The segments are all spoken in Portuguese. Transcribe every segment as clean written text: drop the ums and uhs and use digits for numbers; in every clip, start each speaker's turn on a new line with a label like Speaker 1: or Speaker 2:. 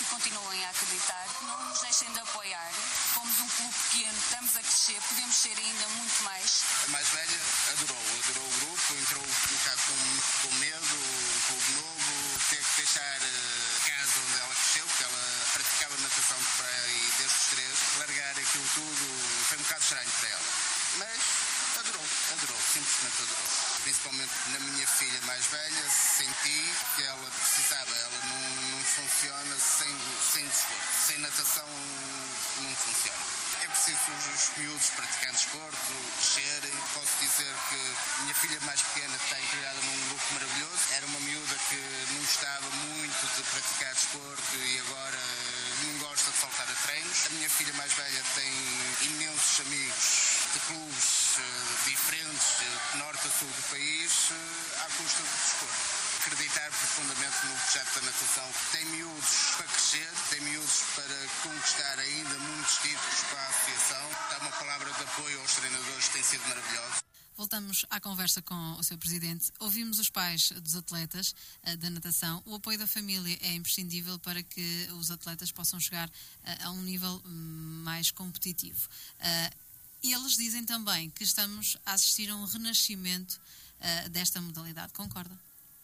Speaker 1: que continuem a acreditar, que não nos deixem de apoiar. Fomos um clube pequeno, estamos a crescer, podemos ser ainda muito mais.
Speaker 2: A mais velha adorou o grupo, entrou um bocado com medo, um clube novo, teve que deixar casa onde ela cresceu, porque ela praticava natação de praia e desde os 3, largar aquilo tudo foi um bocado estranho para ela. Mas adorou, simplesmente adorou. Principalmente na minha filha mais velha, senti que ela precisava, ela não funciona sem desporto. Sem natação não funciona. É preciso os miúdos praticarem desporto, crescerem. Posso dizer que a minha filha mais pequena está integrada num grupo maravilhoso. Era uma miúda que não gostava muito de praticar desporto e agora não gosta de faltar a treinos. A minha filha mais velha tem imensos amigos de clubes diferentes, de norte a sul do país, à custa do desporto. Acreditar profundamente no projeto da natação, que tem miúdos para crescer, tem miúdos para conquistar ainda muitos títulos para a associação. Dá uma palavra de apoio aos treinadores, tem sido maravilhoso.
Speaker 3: Voltamos à conversa com o Sr. Presidente. Ouvimos os pais dos atletas da natação. O apoio da família é imprescindível para que os atletas possam chegar a um nível mais competitivo. Eles dizem também que estamos a assistir a um renascimento desta modalidade. Concorda?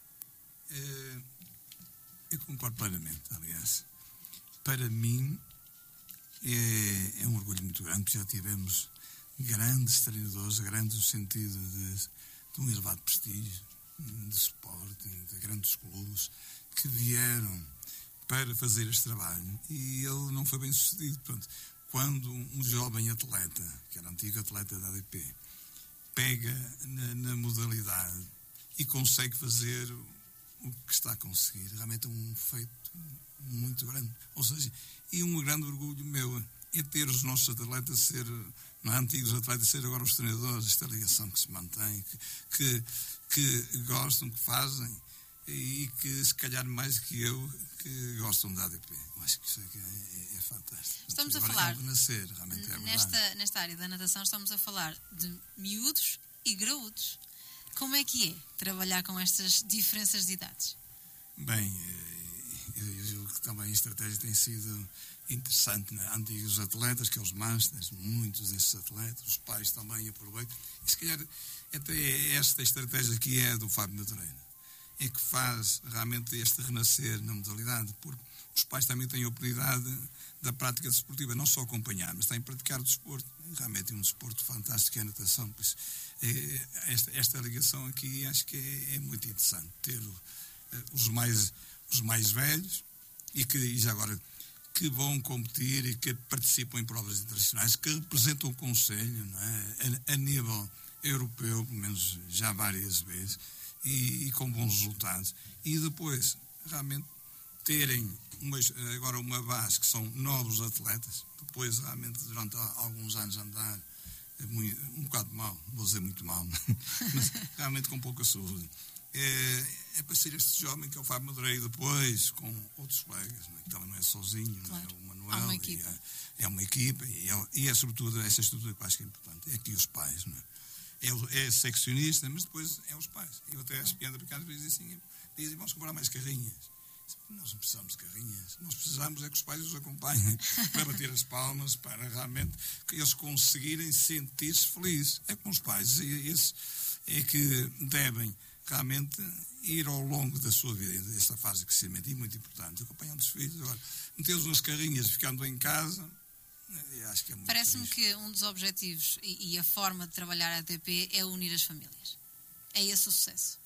Speaker 4: Eu concordo plenamente, aliás. Para mim é um orgulho muito grande, porque já tivemos grandes treinadores, grandes no sentido de um elevado prestígio, de Sporting, de grandes clubes, que vieram para fazer este trabalho e ele não foi bem sucedido. Portanto, quando um jovem atleta, que era antigo atleta da ADP, pega na modalidade e consegue fazer o que está a conseguir, realmente é um feito muito grande. Ou seja, e um grande orgulho meu é ter os nossos atletas ser, não é, antigos atletas, ser agora os treinadores, esta ligação que se mantém, que gostam, que fazem e que se calhar mais que eu, que gostam da ADP. Eu acho que isso é fantástico.
Speaker 3: Estamos a falar, nesta área da natação, estamos a falar de miúdos e graúdos. Como é que é trabalhar com estas diferenças de idades?
Speaker 4: Bem, eu julgo que também a estratégia tem sido interessante, né? Antigos atletas, que é os masters, muitos desses atletas, os pais também aproveitam. E se calhar até esta estratégia que é do Fábio Madureira é que faz realmente este renascer na modalidade, porque os pais também têm a oportunidade da prática desportiva, não só acompanhar, mas também praticar o desporto. Realmente é um desporto fantástico, que é a natação. Por isso, esta ligação aqui acho que é muito interessante. Ter os mais velhos e que já agora que vão competir e que participam em provas internacionais, que representam o Conselho, não é? A nível europeu, pelo menos já várias vezes, e com bons resultados. E depois, realmente, terem agora uma base que são novos atletas, depois realmente durante alguns anos andar um bocado mal, vou dizer muito mal, mas realmente com pouca saúde. É para ser este jovem que é o Fábio Madureira, e depois com outros colegas, não é? Que também não é sozinho, claro. Não é? O Manuel,
Speaker 3: há uma equipa.
Speaker 4: É uma equipa e é sobretudo essa estrutura que eu acho que é importante, é aqui os pais, não é? É seccionista, mas depois é os pais. Eu até acho que anda porque às vezes dizem, vamos comprar mais carrinhas. Nós não precisamos de carrinhas, nós precisamos é que os pais os acompanhem para bater as palmas, para realmente que eles conseguirem sentir-se felizes. É com os pais, esses é que devem realmente ir ao longo da sua vida, esta fase de crescimento, e muito importante, acompanhando os filhos. Agora, metê-los nas carrinhas, ficando em casa, acho que é muito
Speaker 3: Parece-me
Speaker 4: triste.
Speaker 3: que um dos objetivos e a forma de trabalhar a ATP é unir as famílias. É esse o sucesso?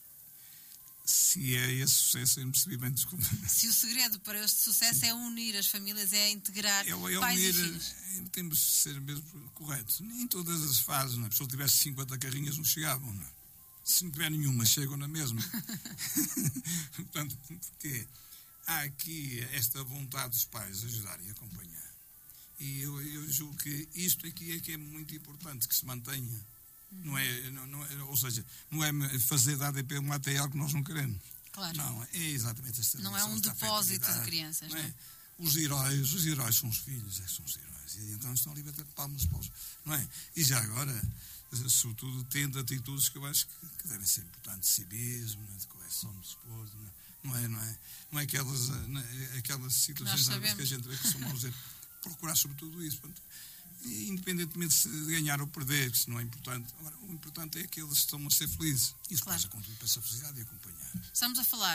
Speaker 4: Se é esse sucesso, eu não percebi bem, desculpa.
Speaker 3: Se o segredo para este sucesso é unir as famílias, é integrar pais e filhos.
Speaker 4: Temos de ser mesmo corretos. Em todas as fases, não é? Se a pessoa tivesse 50 carrinhas, não chegavam, não é? Se não tiver nenhuma, chegam na mesma. Portanto, porque há aqui esta vontade dos pais ajudarem a acompanhar. E eu julgo que isto aqui é que é muito importante, que se mantenha. Não é, ou seja, não é fazer da ADP um ATL que nós não queremos.
Speaker 3: Claro.
Speaker 4: Não, é exatamente esta.
Speaker 3: Não é um depósito de crianças, não é?
Speaker 4: Os heróis são os filhos, são os heróis. E então estão ali a bater palmas para os, não é? E já agora, sobretudo, tendo atitudes que eu acho que devem ser importantes, civismo, de correção do desporto, Não é aquelas situações que a gente vê que são, vamos dizer, procurar sobretudo isso. Portanto, independentemente de ganhar ou perder, que isso não é importante. Agora, o importante é que eles estão a ser felizes. Isso passa contribuir para essa felicidade e acompanhar.
Speaker 3: Estamos a falar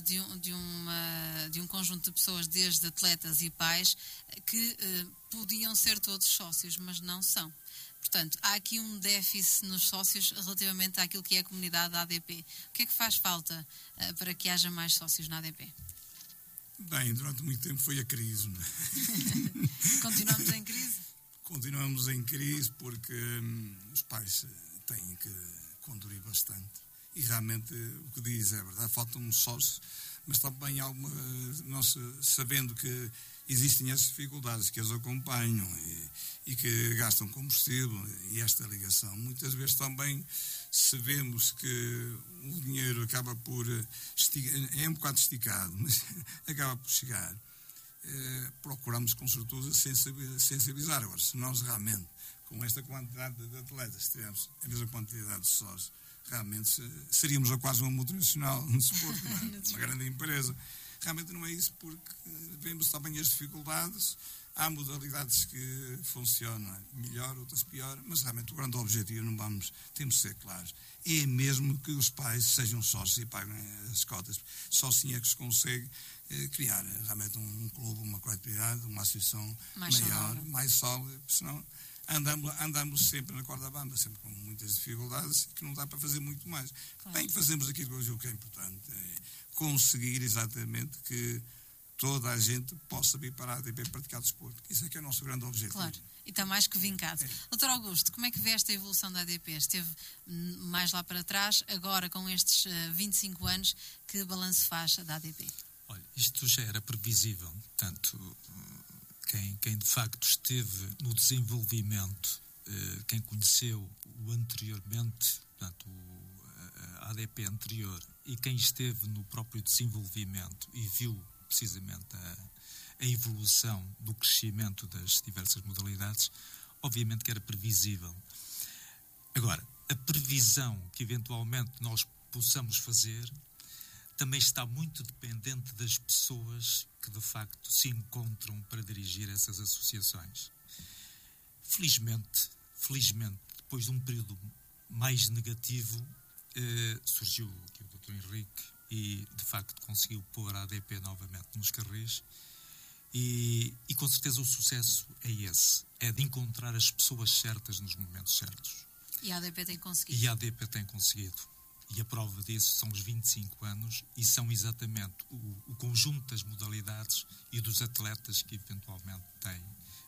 Speaker 3: de um conjunto de pessoas, desde atletas e pais, que podiam ser todos sócios, mas não são. Portanto, há aqui um déficit nos sócios relativamente àquilo que é a comunidade da ADP. O que é que faz falta para que haja mais sócios na ADP?
Speaker 4: Bem, durante muito tempo foi a crise, não é?
Speaker 3: Continuamos em crise?
Speaker 4: Continuamos em crise porque os pais têm que contribuir bastante. E realmente o que diz é verdade, faltam sócios, mas também nós sabendo que existem as dificuldades que as acompanham e que gastam combustível e esta ligação. Muitas vezes também sabemos que o dinheiro acaba por é um bocado esticado, mas acaba por chegar. Procuramos com certeza sensibilizar. Agora, se nós realmente, com esta quantidade de atletas, tivermos a mesma quantidade de sócios, realmente seríamos quase uma multinacional no desporto, uma grande empresa. Realmente não é isso, porque vemos também as dificuldades. Há modalidades que funcionam melhor, outras pior, mas realmente o grande objetivo, temos de ser claros, é mesmo que os pais sejam sócios e paguem as cotas. Só assim é que se consegue criar realmente um clube, uma coletividade, uma associação maior, mais sólida, senão andamos sempre na corda bamba, sempre com muitas dificuldades, que não dá para fazer muito mais. Claro. Bem, fazemos aquilo que eu julgo que é importante, é conseguir exatamente que toda a gente possa vir para a ADP praticar desporto. Isso é que é o nosso grande objetivo.
Speaker 3: Claro, e está mais que vincado. Dr. Augusto, como é que vê esta evolução da ADP? Esteve mais lá para trás, agora com estes 25 anos, que balanço faz da ADP?
Speaker 5: Olha, isto já era previsível. Portanto, quem de facto esteve no desenvolvimento, quem conheceu o anteriormente, portanto, a ADP anterior, e quem esteve no próprio desenvolvimento e viu precisamente a evolução do crescimento das diversas modalidades, obviamente que era previsível. Agora, a previsão que eventualmente nós possamos fazer também está muito dependente das pessoas que de facto se encontram para dirigir essas associações. Felizmente, depois de um período mais negativo, surgiu aqui o Dr. Henrique e de facto conseguiu pôr a ADP novamente nos carris e com certeza o sucesso é esse, é de encontrar as pessoas certas nos momentos certos.
Speaker 3: E a ADP tem conseguido.
Speaker 5: E a ADP tem conseguido. E a prova disso são os 25 anos e são exatamente o conjunto das modalidades e dos atletas que eventualmente têm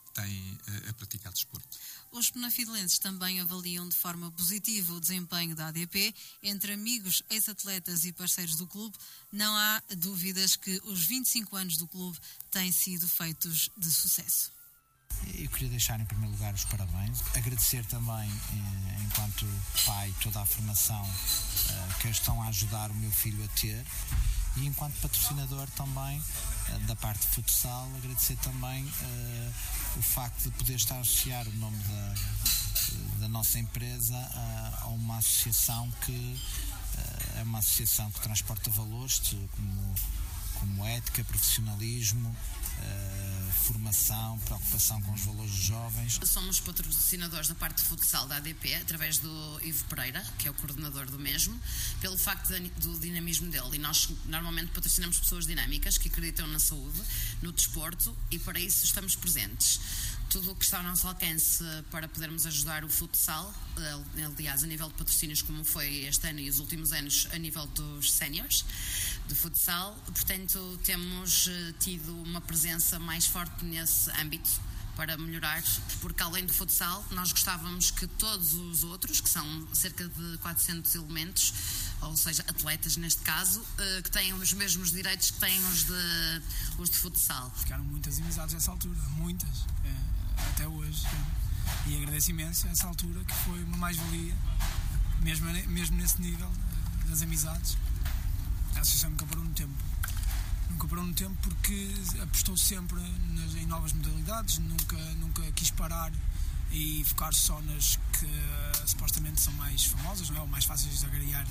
Speaker 5: a praticar desporto.
Speaker 3: Os penafidelenses também avaliam de forma positiva o desempenho da ADP. Entre amigos, ex-atletas e parceiros do clube, não há dúvidas que os 25 anos do clube têm sido feitos de sucesso.
Speaker 6: Eu queria deixar em primeiro lugar os parabéns, agradecer também, enquanto pai, toda a formação que estão a ajudar o meu filho a ter, e enquanto patrocinador também da parte de futsal, agradecer também o facto de poder estar a associar o nome da nossa empresa a uma associação que é uma associação que transporta valores como ética, profissionalismo, formação, preocupação com os valores dos jovens.
Speaker 7: Somos patrocinadores da parte de futsal da ADP, através do Ivo Pereira, que é o coordenador do mesmo, pelo facto do dinamismo dele. E nós normalmente patrocinamos pessoas dinâmicas que acreditam na saúde, no desporto, e para isso estamos presentes. Tudo o que está ao nosso alcance para podermos ajudar o futsal, aliás, a nível de patrocínios, como foi este ano e os últimos anos, a nível dos séniores de futsal. Portanto, temos tido uma presença mais forte nesse âmbito para melhorar, porque além do futsal, nós gostávamos que todos os outros, que são cerca de 400 elementos, ou seja, atletas neste caso, que têm os mesmos direitos que têm os de futsal.
Speaker 8: Ficaram muitas amizades nessa altura, muitas, até hoje. E agradeço imenso a essa altura, que foi uma mais-valia, mesmo nesse nível das amizades. A associação nunca parou no tempo. Nunca parou no tempo porque apostou sempre em novas modalidades, nunca quis parar e focar só nas que supostamente são mais famosas, não é? Ou mais fáceis de agregar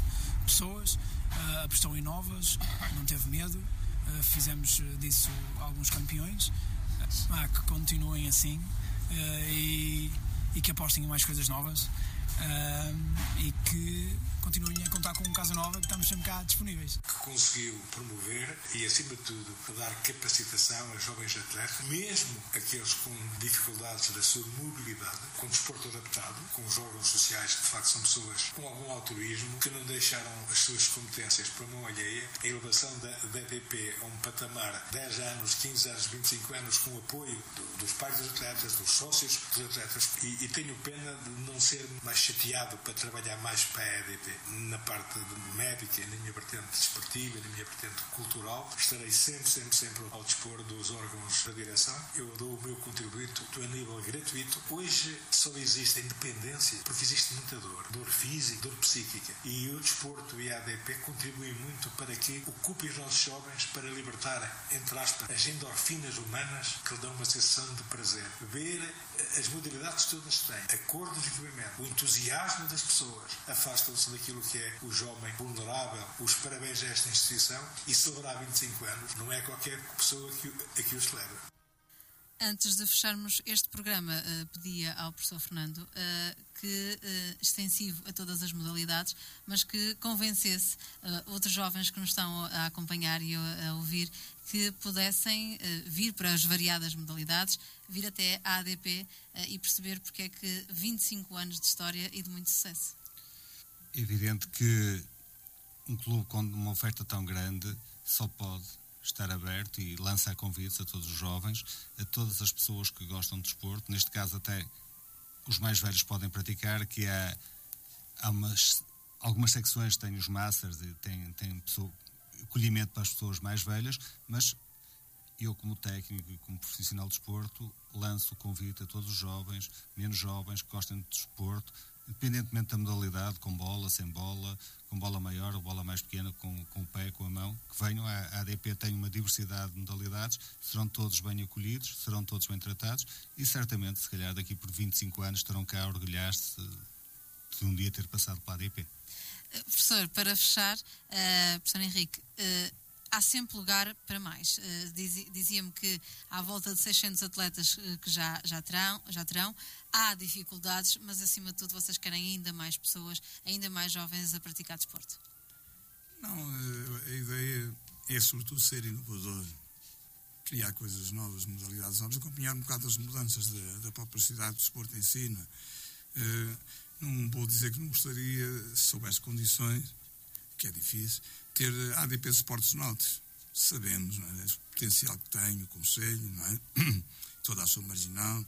Speaker 8: pessoas, apostou em novas, não teve medo, fizemos disso alguns campeões, que continuem assim e que apostem em mais coisas novas e que continuem a contar com um Casa Nova, que estamos sempre cá disponíveis.
Speaker 9: Que conseguiu promover e, acima de tudo, dar capacitação a jovens atletas, mesmo aqueles com dificuldades da sua mobilidade, com desporto adaptado, com os órgãos sociais, que de facto são pessoas com algum altruísmo, que não deixaram as suas competências para a mão alheia. A elevação da ADP a um patamar 10 anos, 15 anos, 25 anos, com o apoio dos pais dos atletas, dos sócios dos atletas, e tenho pena de não ser mais chateado para trabalhar mais para a ADP. Na parte médica, na minha vertente desportiva, na minha vertente cultural, estarei sempre ao dispor dos órgãos da direção. Eu dou o meu contributo a nível gratuito. Hoje só existe a independência porque existe muita dor física, dor psíquica. E o desporto e a ADP contribuem muito para que ocupem os nossos jovens para libertar, entre aspas, as endorfinas humanas que lhe dão uma sensação de prazer. Ver as modalidades todas que têm, a cor do desenvolvimento, o entusiasmo das pessoas, afastam-se daquilo que é o jovem vulnerável. Os parabéns a esta instituição, e celebrar 25 anos não é qualquer pessoa que os celebra.
Speaker 3: Antes de fecharmos este programa, pedia ao professor Fernando que, extensivo a todas as modalidades, mas que convencesse outros jovens que nos estão a acompanhar e a ouvir, que pudessem vir para as variadas modalidades, vir até a ADP e perceber porque é que 25 anos de história e de muito sucesso.
Speaker 10: É evidente que um clube com uma oferta tão grande só pode estar aberto e lança convites a todos os jovens, a todas as pessoas que gostam de desporto. Neste caso até os mais velhos podem praticar, que há algumas secções têm os Masters e têm acolhimento para as pessoas mais velhas, mas eu, como técnico e como profissional de desporto, lanço o convite a todos os jovens, menos jovens, que gostem de desporto, independentemente da modalidade, com bola, sem bola, com bola maior ou bola mais pequena, com o pé, com a mão, que venham. A ADP tem uma diversidade de modalidades, serão todos bem acolhidos, serão todos bem tratados e certamente, se calhar, daqui por 25 anos estarão cá a orgulhar-se de um dia ter passado pela ADP.
Speaker 3: Professor, para fechar, professor Henrique, há sempre lugar para mais. Dizia-me que há volta de 600 atletas que já terão. Há dificuldades, mas acima de tudo vocês querem ainda mais pessoas, ainda mais jovens a praticar desporto.
Speaker 4: Não, a ideia é sobretudo ser inovador, criar coisas novas, modalidades novas, acompanhar um bocado as mudanças da própria sociedade do desporto em si. Não vou dizer que não gostaria, se soubesse condições, que é difícil, ter a ADP Esportes Náuticos. Sabemos, não é? O potencial que tem o Conselho, não é? Toda a sua marginal,